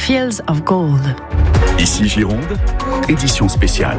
Fields of Gold. Ici Gironde, édition spéciale.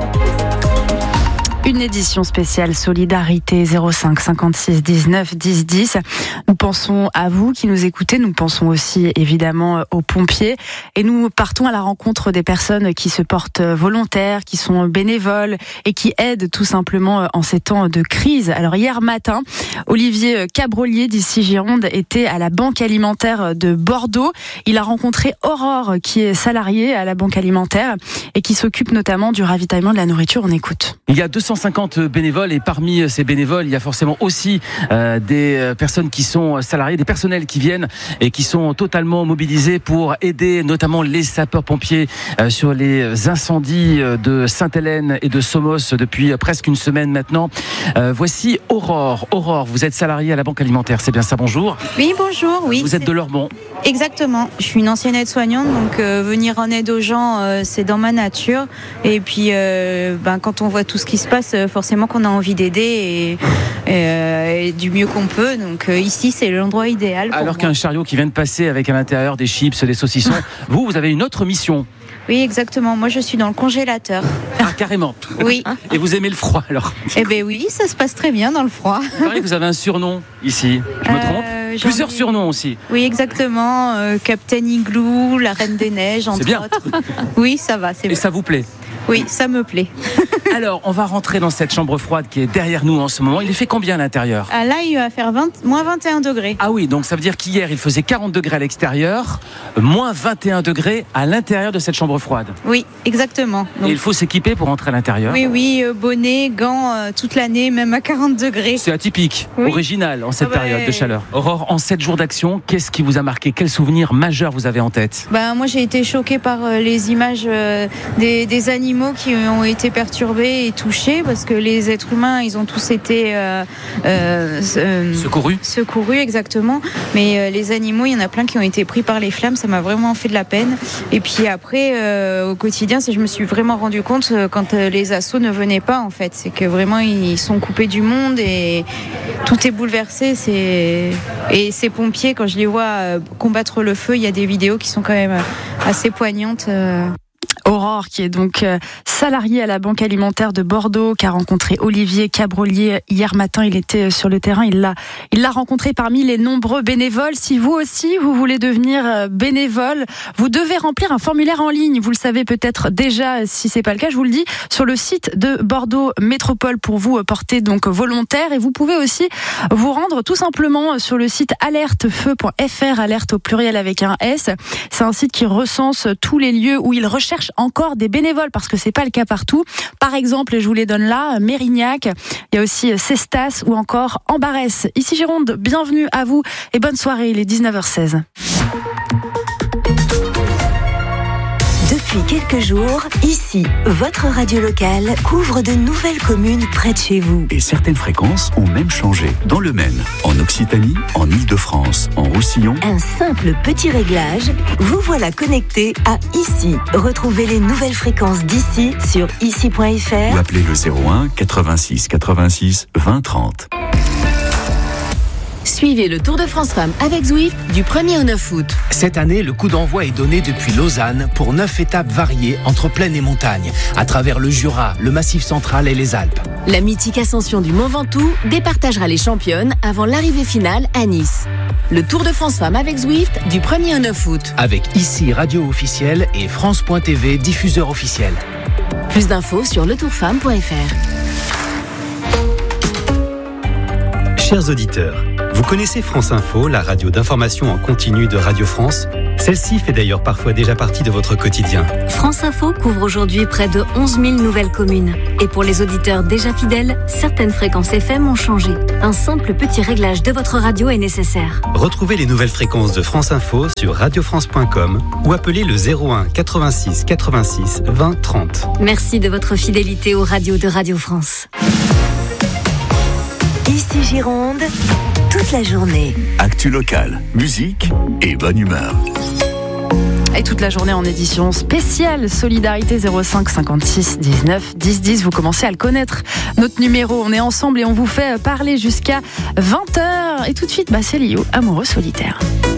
Une édition spéciale Solidarité 05 56 19 10 10. Nous pensons à vous qui nous écoutez, nous pensons aussi évidemment aux pompiers et nous partons à la rencontre des personnes qui se portent volontaires, qui sont bénévoles et qui aident tout simplement en ces temps de crise. Alors hier matin, Olivier Cabrolier d'ici Gironde était à la Banque Alimentaire de Bordeaux. Il a rencontré Aurore qui est salariée à la Banque Alimentaire et qui s'occupe notamment du ravitaillement de la nourriture. On écoute. Il y a 250 bénévoles et parmi ces bénévoles, il y a forcément aussi des personnes qui sont salariées, des personnels qui viennent et qui sont totalement mobilisés pour aider notamment les sapeurs-pompiers sur les incendies de Sainte-Hélène et de Somos depuis presque une semaine maintenant. Voici Aurore. Aurore, vous êtes salariée à la Banque Alimentaire, c'est bien ça, bonjour? Oui, bonjour. Oui, vous êtes de Lormont? Exactement. Je suis une ancienne aide-soignante, donc venir en aide aux gens, c'est dans ma nature. Et puis, quand on voit tout ce qui se passe, forcément qu'on a envie d'aider et du mieux qu'on peut. Donc ici, c'est l'endroit idéal. Alors qu'un chariot qui vient de passer avec à l'intérieur des chips, des saucissons, vous avez une autre mission. Oui, exactement. Moi, je suis dans le congélateur. Ah, carrément. Oui. Et vous aimez le froid, alors? Eh bien oui, ça se passe très bien dans le froid. Il paraît que vous avez un surnom ici. Je me trompe? Plusieurs surnoms aussi. Oui, exactement. Captain Igloo, la Reine des Neiges, entre autres. Oui, ça va. Et ça vous plaît? Oui, ça me plaît. Alors, on va rentrer dans cette chambre froide qui est derrière nous en ce moment. Il fait combien à l'intérieur? Là, il va faire moins 21 degrés. Ah oui, donc ça veut dire qu'hier, il faisait 40 degrés à l'extérieur, moins 21 degrés à l'intérieur de cette chambre froide. Oui, exactement. Donc, et il faut s'équiper pour rentrer à l'intérieur? Oui, bonnet, gants, toute l'année, même à 40 degrés. C'est atypique, oui. Original en cette période de chaleur. Aurore, en 7 jours d'action, qu'est-ce qui vous a marqué? Quel souvenir majeur vous avez en tête? Moi, j'ai été choquée par les images des animaux qui ont été perturbés et touchés, parce que les êtres humains, ils ont tous été secourus, exactement. Mais les animaux, il y en a plein qui ont été pris par les flammes. Ça m'a vraiment fait de la peine. Et puis après, au quotidien, je me suis vraiment rendu compte quand les assauts ne venaient pas, en fait. C'est que vraiment, ils sont coupés du monde et tout est bouleversé. Et ces pompiers, quand je les vois combattre le feu, il y a des vidéos qui sont quand même assez poignantes. Aurore, qui est donc salariée à la Banque Alimentaire de Bordeaux, qui a rencontré Olivier Cabrolier hier matin. Il était sur le terrain, il l'a rencontré parmi les nombreux bénévoles. Si vous aussi, vous voulez devenir bénévole, vous devez remplir un formulaire en ligne. Vous le savez peut-être déjà, si c'est pas le cas, je vous le dis, sur le site de Bordeaux Métropole pour vous porter donc volontaire. Et vous pouvez aussi vous rendre tout simplement sur le site alertefeu.fr, alerte au pluriel avec un S. C'est un site qui recense tous les lieux où il recherche encore des bénévoles, parce que c'est pas le cas partout. Par exemple, je vous les donne là, Mérignac, il y a aussi Cestas ou encore Ambarès. Ici Gironde, bienvenue à vous et bonne soirée, il est 19h16. Depuis quelques jours, ici, votre radio locale couvre de nouvelles communes près de chez vous. Et certaines fréquences ont même changé. Dans le Maine, en Occitanie, en Île-de-France, en Roussillon. Un simple petit réglage, vous voilà connecté à ici. Retrouvez les nouvelles fréquences d'ici sur ici.fr ou appelez le 01 86 86 20 30. Suivez le Tour de France Femmes avec Zwift du 1er au 9 août. Cette année, le coup d'envoi est donné depuis Lausanne pour 9 étapes variées entre plaine et montagne, à travers le Jura, le Massif central et les Alpes. La mythique ascension du Mont Ventoux départagera les championnes avant l'arrivée finale à Nice. Le Tour de France Femmes avec Zwift du 1er au 9 août. Avec ici radio officielle et France.tv diffuseur officiel. Plus d'infos sur letourfemme.fr. Chers auditeurs, vous connaissez France Info, la radio d'information en continu de Radio France? Celle-ci fait d'ailleurs parfois déjà partie de votre quotidien. France Info couvre aujourd'hui près de 11 000 nouvelles communes. Et pour les auditeurs déjà fidèles, certaines fréquences FM ont changé. Un simple petit réglage de votre radio est nécessaire. Retrouvez les nouvelles fréquences de France Info sur radiofrance.com ou appelez le 01 86 86 20 30. Merci de votre fidélité aux radios de Radio France. Ici Gironde, toute la journée. Actu locale, musique et bonne humeur. Et toute la journée en édition spéciale Solidarité 05 56 19 10 10. Vous commencez à le connaître, notre numéro. On est ensemble et on vous fait parler jusqu'à 20h. Et tout de suite, c'est Lio, amoureux solitaire.